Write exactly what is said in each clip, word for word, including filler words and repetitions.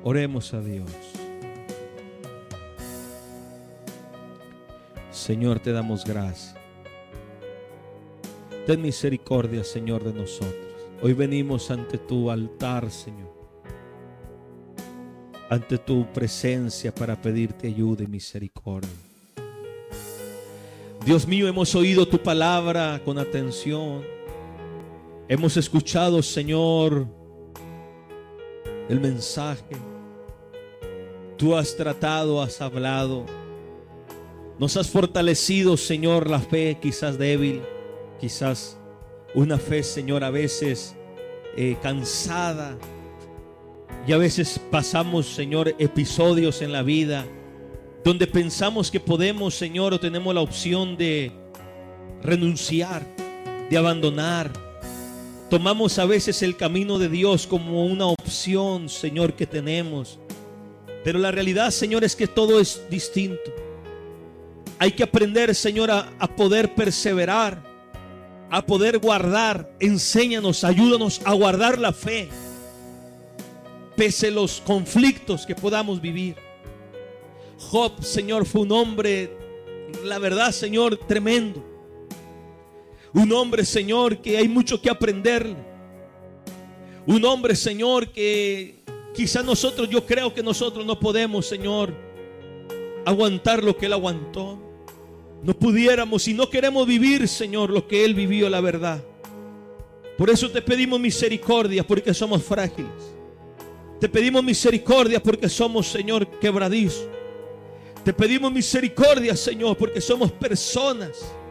Oremos a Dios. Señor, te damos gracias. Ten misericordia, Señor, de nosotros. Hoy venimos ante tu altar, Señor, ante tu presencia para pedirte ayuda y misericordia. Dios mío, hemos oído tu palabra con atención. Hemos escuchado, Señor, el mensaje. Tú has tratado, has hablado. Nos has fortalecido, Señor, la fe quizás débil, quizás una fe, Señor, a veces eh, cansada. Y a veces pasamos, Señor, episodios en la vida donde pensamos que podemos, Señor, o tenemos la opción de renunciar, de abandonar. Tomamos a veces el camino de Dios como una opción, Señor, que tenemos. Pero la realidad, Señor, es que todo es distinto. Hay que aprender, Señor, a, a poder perseverar, a poder guardar. Enséñanos, ayúdanos a guardar la fe, pese a los conflictos que podamos vivir. Job, Señor, fue un hombre, la verdad, Señor, tremendo. Un hombre, Señor, que hay mucho que aprenderle. Un hombre, Señor, que quizás nosotros, yo creo que nosotros no podemos, Señor, aguantar lo que él aguantó. No pudiéramos y no queremos vivir, Señor, lo que él vivió, la verdad. Por eso te pedimos misericordia, porque somos frágiles. Te pedimos misericordia porque somos, Señor, quebradizos. Te pedimos misericordia, Señor, porque somos personas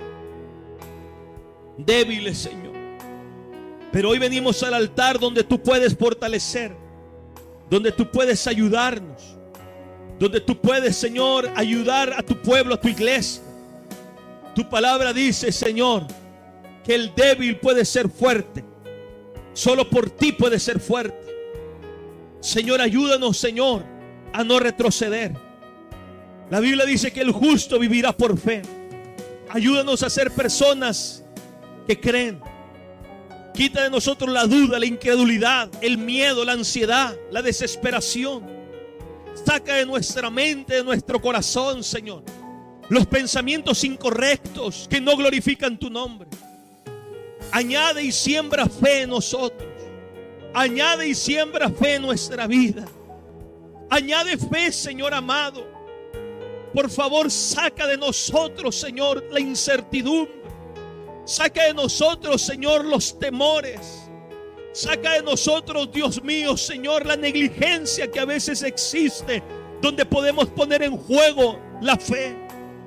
débiles, Señor. Pero hoy venimos al altar donde tú puedes fortalecer, donde tú puedes ayudarnos, donde tú puedes, Señor, ayudar a tu pueblo, a tu iglesia. Tu palabra dice, Señor, que el débil puede ser fuerte. Solo por ti puede ser fuerte. Señor, ayúdanos, Señor, a no retroceder. La Biblia dice que el justo vivirá por fe. Ayúdanos a ser personas que creen. Quita de nosotros la duda, la incredulidad, el miedo, la ansiedad, la desesperación. Saca de nuestra mente, de nuestro corazón, Señor, los pensamientos incorrectos que no glorifican tu nombre. Añade y siembra fe en nosotros. Añade y siembra fe en nuestra vida. Añade fe, Señor amado. Por favor, saca de nosotros, Señor, la incertidumbre. Saca de nosotros, Señor, los temores. Saca de nosotros, Dios mío, Señor, la negligencia que a veces existe, donde podemos poner en juego la fe.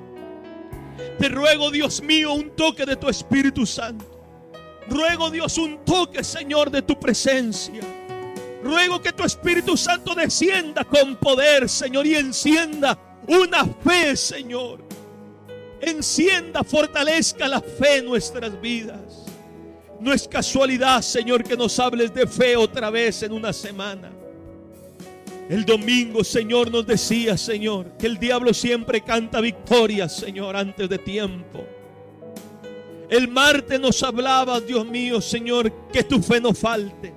Te ruego, Dios mío, un toque de tu Espíritu Santo. Ruego, Dios, un toque, Señor, de tu presencia. Ruego que tu Espíritu Santo descienda con poder, Señor, y encienda una fe, Señor. Encienda, fortalezca la fe en nuestras vidas. No es casualidad, Señor, que nos hables de fe otra vez en una semana. El domingo, Señor, nos decía, Señor, que el diablo siempre canta victorias, Señor, antes de tiempo. El martes nos hablaba, Dios mío, Señor, que tu fe no falte.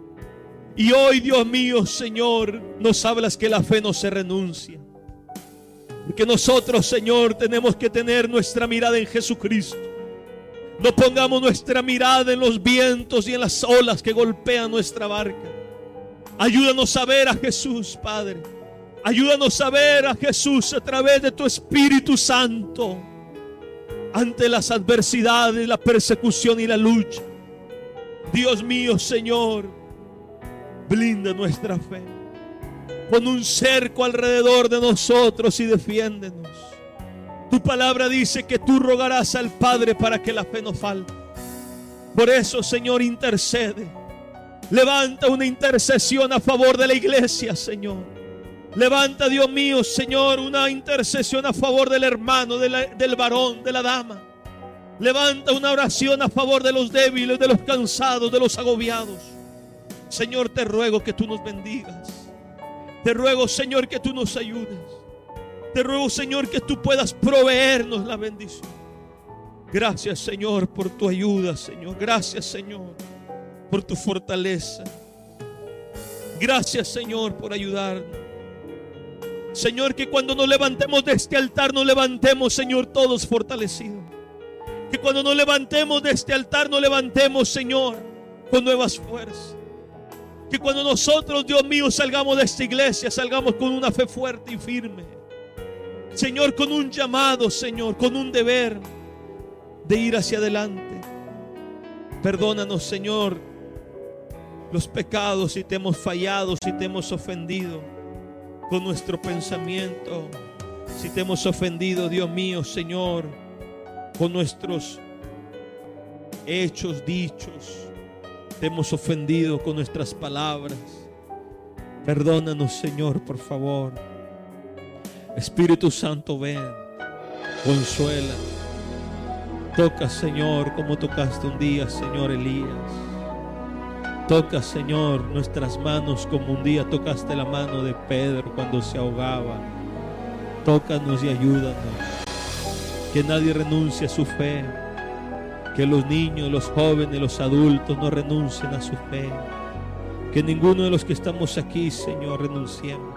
Y hoy, Dios mío, Señor, nos hablas que la fe no se renuncia. Porque nosotros, Señor, tenemos que tener nuestra mirada en Jesucristo. No pongamos nuestra mirada en los vientos y en las olas que golpean nuestra barca. Ayúdanos a ver a Jesús, Padre. Ayúdanos a ver a Jesús a través de tu Espíritu Santo. Ante las adversidades, la persecución y la lucha. Dios mío, Señor, blinda nuestra fe. Pon un cerco alrededor de nosotros y defiéndenos. Tu palabra dice que tú rogarás al Padre para que la fe no falte. Por eso, Señor, intercede. Levanta una intercesión a favor de la iglesia, Señor. Levanta, Dios mío, Señor, una intercesión a favor del hermano, de la, del varón, de la dama. Levanta una oración a favor de los débiles, de los cansados, de los agobiados. Señor, te ruego que tú nos bendigas. Te ruego, Señor, que tú nos ayudes. Te ruego, Señor, que tú puedas proveernos la bendición. Gracias, Señor, por tu ayuda, Señor. Gracias, Señor, por tu fortaleza. Gracias, Señor, por ayudarnos. Señor, que cuando nos levantemos de este altar, nos levantemos, Señor, todos fortalecidos. Que cuando nos levantemos de este altar, nos levantemos, Señor, con nuevas fuerzas. Que cuando nosotros, Dios mío, salgamos de esta iglesia, salgamos con una fe fuerte y firme. Señor, con un llamado, Señor, con un deber de ir hacia adelante. Perdónanos, Señor, los pecados si te hemos fallado, si te hemos ofendido con nuestro pensamiento, si te hemos ofendido, Dios mío, Señor, con nuestros hechos, dichos, te hemos ofendido con nuestras palabras. Perdónanos, Señor, por favor. Espíritu Santo, ven, consuela. Toca, Señor, como tocaste un día, Señor Elías. Toca, Señor, nuestras manos como un día tocaste la mano de Pedro cuando se ahogaba. Tócanos y ayúdanos. Que nadie renuncie a su fe. Que los niños, los jóvenes, los adultos no renuncien a su fe. Que ninguno de los que estamos aquí, Señor, renunciemos.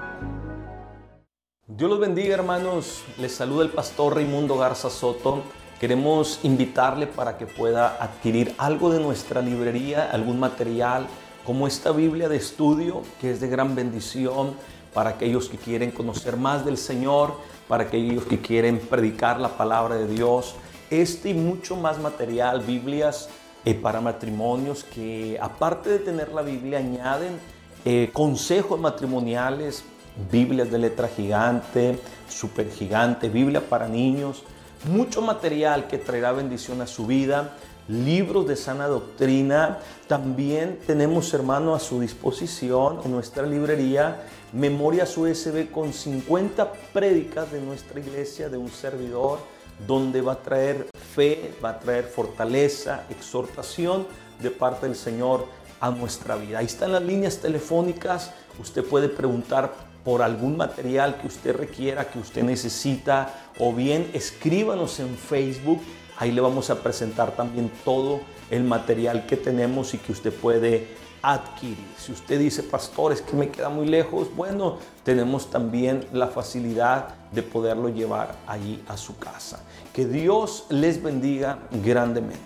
Dios los bendiga, hermanos. Les saluda el pastor Raimundo Garza Soto. Queremos invitarle para que pueda adquirir algo de nuestra librería, algún material como esta Biblia de estudio, que es de gran bendición para aquellos que quieren conocer más del Señor, para aquellos que quieren predicar la palabra de Dios. Este y mucho más material, Biblias eh, para matrimonios, que aparte de tener la Biblia añaden eh, consejos matrimoniales, Biblias de letra gigante, super gigante, Biblia para niños, mucho material que traerá bendición a su vida, libros de sana doctrina. También tenemos, hermano, a su disposición en nuestra librería memorias U S B con cincuenta prédicas de nuestra iglesia, de un servidor, donde va a traer fe, va a traer fortaleza, exhortación de parte del Señor a nuestra vida. Ahí están las líneas telefónicas. Usted puede preguntar por algún material que usted requiera, que usted necesita, o bien escríbanos en Facebook. Ahí le vamos a presentar también todo el material que tenemos y que usted puede adquirir. Si usted dice, pastor, es que me queda muy lejos, bueno, tenemos también la facilidad de poderlo llevar allí a su casa. Que Dios les bendiga grandemente.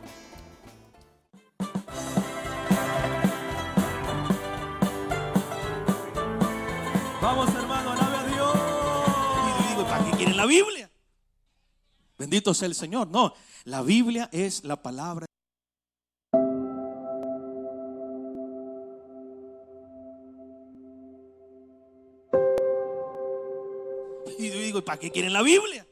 Vamos, hermano, alabe a Dios. Y digo, ¿para qué quieren la Biblia? Bendito sea el Señor. No, la Biblia es la palabra. Y digo, ¿para qué quieren la Biblia?